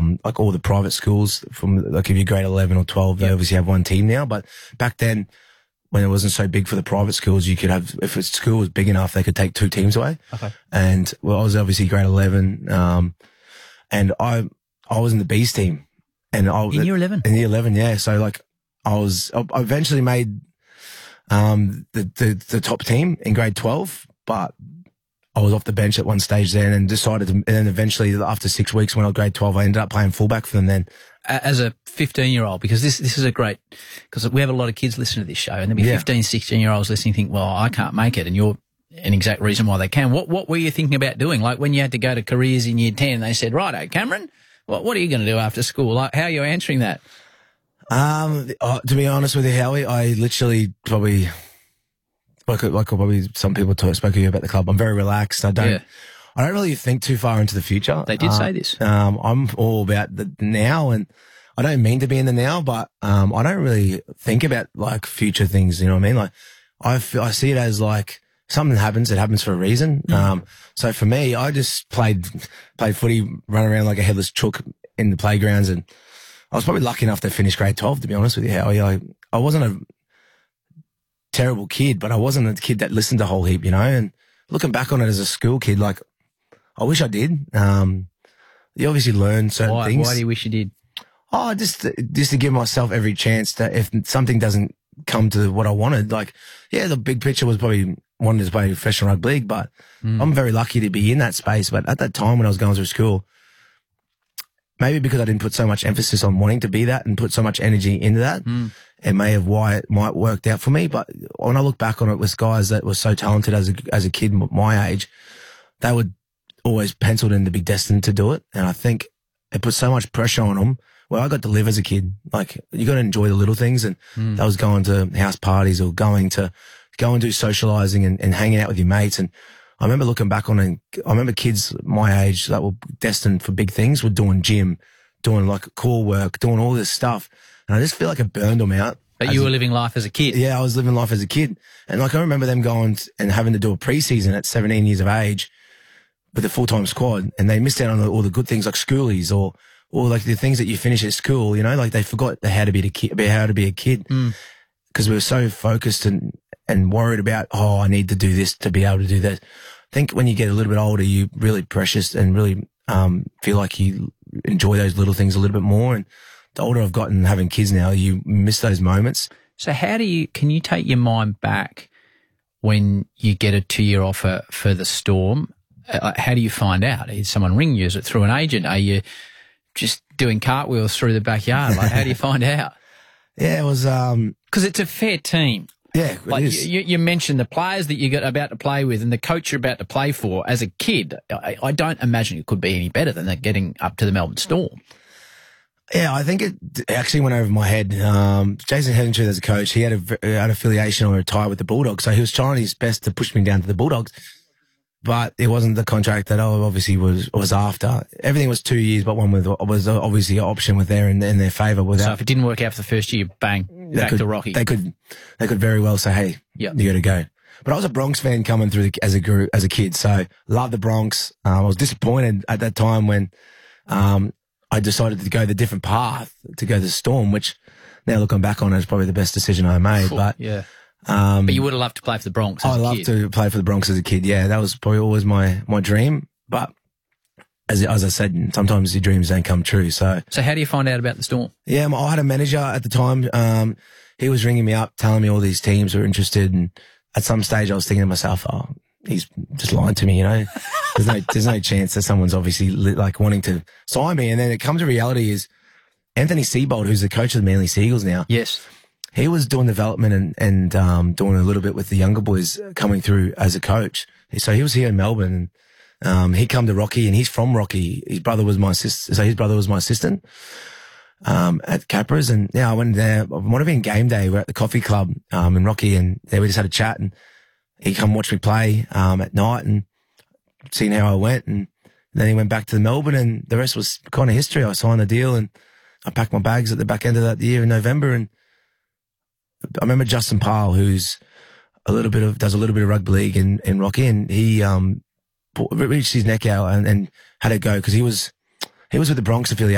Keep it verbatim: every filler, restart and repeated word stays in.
um, like all the private schools from, like if you're grade eleven or twelve, they obviously have one team now. But back then, when it wasn't so big for the private schools, you could have, if a school was big enough, they could take two teams away. Okay. And, well, I was obviously grade eleven, um, and I, I was in the B's team. And I, in year eleven? In year eleven, yeah. So, like, I was, I eventually made, um, the, the, the top team in grade twelve, but I was off the bench at one stage then and decided to, and then eventually after six weeks when I was grade twelve, I ended up playing fullback for them then. As a fifteen-year-old, because this this is a great, because we have a lot of kids listening to this show, and there'll be yeah. fifteen, sixteen-year-olds listening think, well, I can't make it, and you're an exact reason why they can. What what were you thinking about doing? Like when you had to go to careers in year ten, they said, righto, Cameron, what, what are you going to do after school? Like, how are you answering that? Um, uh, to be honest with you, Howie, I literally probably, like, like probably some people talk, spoke to you about the club, I'm very relaxed. I don't... Yeah. I don't really think too far into the future. They did um, say this. Um, I'm all about the now, and I don't mean to be in the now, but um, I don't really think about like future things. You know what I mean? Like I feel, I see it as like something happens, it happens for a reason. Mm. Um, so for me, I just played played footy, run around like a headless chook in the playgrounds, and I was probably lucky enough to finish grade twelve. To be honest with you, Howie, I I wasn't a terrible kid, but I wasn't a kid that listened a whole heap. You know, and looking back on it as a school kid, like. I wish I did. Um, you obviously learn certain why, things. Why do you wish you did? Oh, just, just to give myself every chance that if something doesn't come to what I wanted, like, yeah, the big picture was probably wanting to play professional rugby league, but mm. I'm very lucky to be in that space. But at that time when I was going through school, maybe because I didn't put so much emphasis on wanting to be that and put so much energy into that, mm. it may have why it might worked out for me. But when I look back on it with guys that were so talented as a, as a kid my age, they would always penciled in to be destined to do it. And I think it put so much pressure on them. Well, I got to live as a kid. Like, you got to enjoy the little things. And mm. that was going to house parties or going to go and do socializing and, and hanging out with your mates. And I remember looking back on it, I remember kids my age that were destined for big things were doing gym, doing like core work, doing all this stuff. And I just feel like it burned them out. But you were a, living life as a kid. Yeah, I was living life as a kid. And like, I remember them going and having to do a preseason at seventeen years of age with a full-time squad, and they missed out on all the good things like schoolies or, or like the things that you finish at school, you know, like they forgot how to be a kid, how to be a kid. Mm. Cause we were so focused and, and worried about, oh, I need to do this to be able to do that. I think when you get a little bit older, you really precious and really, um, feel like you enjoy those little things a little bit more. And the older I've gotten having kids now, you miss those moments. So how do you, can you take your mind back when you get a two-year offer for the Storm? Uh, how do you find out? Is someone ringing you? Is it through an agent? Are you just doing cartwheels through the backyard? Like, how do you find out? Yeah, it was, um, cause it's a fair team. Yeah, it like is. You, you mentioned the players that you got about to play with and the coach you're about to play for. As a kid, I, I don't imagine it could be any better than that getting up to the Melbourne Storm. Yeah, I think it actually went over my head. Um, Jason Hetherington as a coach, he had a, an affiliation or a tie with the Bulldogs, so he was trying his best to push me down to the Bulldogs. But it wasn't the contract that I obviously was was after. Everything was two years, but one with, was obviously an option with their in, in their favour. Without, so if it didn't work out for the first year, bang, back could, to Rocky. They could, they could very well say, "Hey, yep. you got to go." But I was a Bronx fan coming through the, as a group, as a kid, so loved the Bronx. Um, I was disappointed at that time when um, I decided to go the different path to go to the Storm, which now looking back on it is probably the best decision I made. Cool. But yeah. Um, but you would have loved to play for the Bronx as I a loved kid. to play for the Bronx as a kid. Yeah, that was probably always my, my dream. But as, as I said, sometimes your dreams don't come true. So, so how do you find out about the Storm? Yeah, I had a manager at the time. Um, he was ringing me up, telling me all these teams were interested. And at some stage I was thinking to myself, oh, he's just lying to me, you know, there's no, there's no chance that someone's obviously like wanting to sign me. And then it comes to reality is Anthony Seibold, who's the coach of the Manly Seagulls now. Yes. He was doing development and, and, um, doing a little bit with the younger boys coming through as a coach. So he was here in Melbourne and, um, he come to Rocky and he's from Rocky. His brother was my assistant. So his brother was my assistant, um, at Capras. And yeah, I went there. It might have been game day. We're at the coffee club, um, in Rocky and there we just had a chat and he come watch me play, um, at night and seen how I went. And then he went back to Melbourne and the rest was kind of history. I signed a deal and I packed my bags at the back end of that year in November and, I remember Justin Parle, who's a little bit of, does a little bit of rugby league in, in Rocky, and he, um, reached his neck out and, and had to go because he was, he was with the Bronx affiliate.